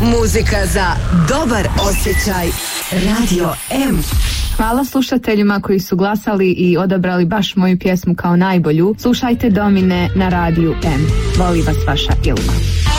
Muzika za dobar osjećaj. Radio M. Hvala slušateljima koji su glasali i odabrali baš moju pjesmu kao najbolju. Slušajte Domine na Radiju M. Voli vas vaša Ilma.